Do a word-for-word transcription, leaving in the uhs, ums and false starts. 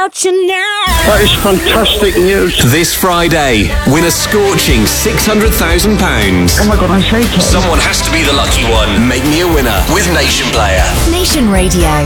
without you now. That is fantastic news. This Friday, win a scorching six hundred thousand pounds. Oh my God, I'm shaking. Someone has to be the lucky one. Make me a winner with Nation Player. Nation Radio.